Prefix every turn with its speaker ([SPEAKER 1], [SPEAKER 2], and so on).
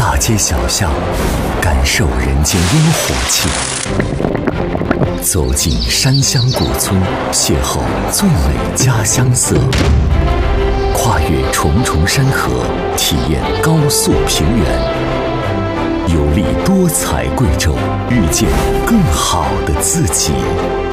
[SPEAKER 1] 大街小巷，感受人间烟火气；走进山乡古村，邂逅最美家乡色；跨越重重山河，体验高速平原；游历多彩贵州，遇见更好的自己。